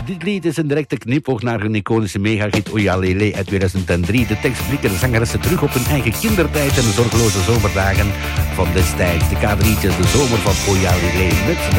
Dit lied is een directe knipoog naar hun iconische megahit Oya Lele uit 2003. De tekst blikken de zangeressen terug op hun eigen kindertijd en de zorgeloze zomerdagen van destijds. De K3'tjes, de zomer van Oya Lele. Met